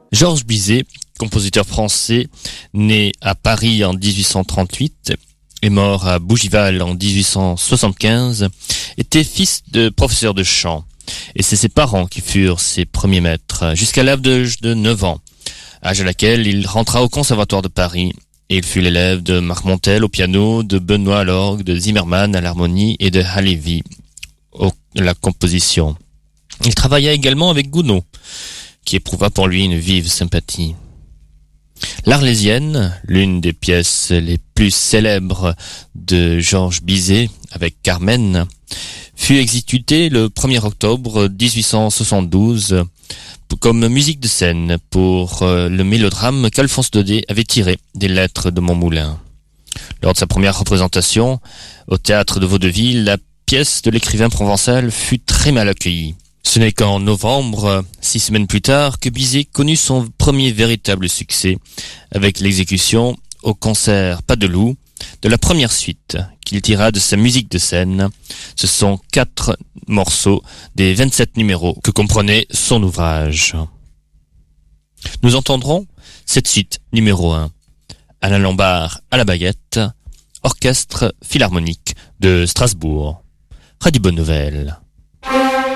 Georges Bizet, compositeur français, né à Paris en 1838 et mort à Bougival en 1875, était fils de professeur de chant. Et c'est ses parents qui furent ses premiers maîtres, jusqu'à l'âge de 9 ans, âge à laquelle il rentra au Conservatoire de Paris. Et il fut l'élève de Marmontel au piano, de Benoît à l'orgue, de Zimmermann à l'harmonie et de Halévy à la composition. Il travailla également avec Gounod, qui éprouva pour lui une vive sympathie. L'Arlésienne, l'une des pièces les plus célèbres de Georges Bizet avec Carmen, fut exécutée le 1er octobre 1872 comme musique de scène pour le mélodrame qu'Alphonse Daudet avait tiré des lettres de Montmoulin. Lors de sa première représentation au théâtre de Vaudeville, la pièce de l'écrivain provençal fut très mal accueillie. Ce n'est qu'en novembre, 6 semaines plus tard, que Bizet connut son premier véritable succès avec l'exécution au concert Pas de loup de la première suite qu'il tira de sa musique de scène. Ce sont 4 morceaux des 27 numéros que comprenait son ouvrage. Nous entendrons cette suite numéro 1. Alain Lombard à la baguette, orchestre philharmonique de Strasbourg. Radio Bonne Nouvelle.